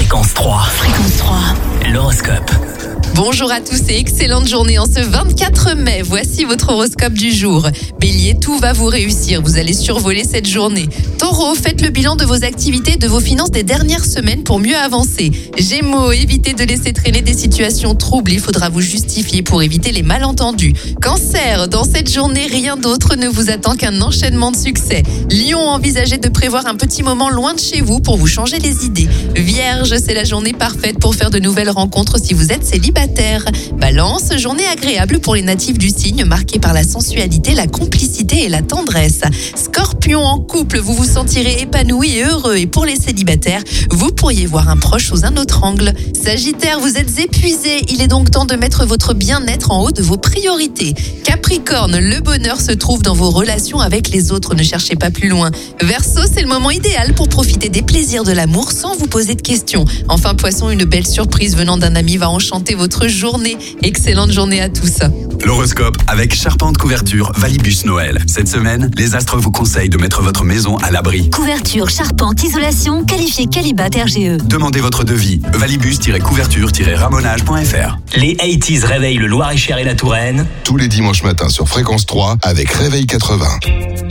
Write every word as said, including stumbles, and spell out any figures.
Fréquence trois. Fréquence trois. L'horoscope. Bonjour à tous et excellente journée en ce vingt-quatre mai. Voici votre horoscope du jour. Bélier, tout va vous réussir. Vous allez survoler cette journée. Taureau, faites le bilan de vos activités et de vos finances des dernières semaines pour mieux avancer. Gémeaux, évitez de laisser traîner des situations troubles. Il faudra vous justifier pour éviter les malentendus. Cancer, dans cette journée, rien d'autre ne vous attend qu'un enchaînement de succès. Lion, envisagez de prévoir un petit moment loin de chez vous pour vous changer les idées. Vierge, c'est la journée parfaite pour faire de nouvelles rencontres si vous êtes célibataire. Balance, journée agréable pour les natifs du signe, marquée par la sensualité, la complicité et la tendresse. Scorpion, en couple, vous vous sentirez épanoui et heureux. Et pour les célibataires, vous pourriez voir un proche sous un autre angle. Sagittaire, vous êtes épuisé. Il est donc temps de mettre votre bien-être en haut de vos priorités. Capricorne, le bonheur se trouve dans vos relations avec les autres. Ne cherchez pas plus loin. Verseau, c'est le moment idéal pour profiter des plaisirs de l'amour sans vous poser de questions. Enfin, Poisson, une belle surprise venant d'un ami va enchanter votre journée. Excellente journée à tous. L'horoscope avec Charpente Couverture Valibus Noël. Cette semaine, les astres vous conseillent de mettre votre maison à l'abri. Couverture, charpente, isolation, qualifié Calibat R G E. Demandez votre devis. Valibus-couverture-ramonage point f r. Les quatre-vingt réveillent le Loir-et-Cher et la Touraine. Tous les dimanches matins sur Fréquence trois avec Réveil quatre-vingts.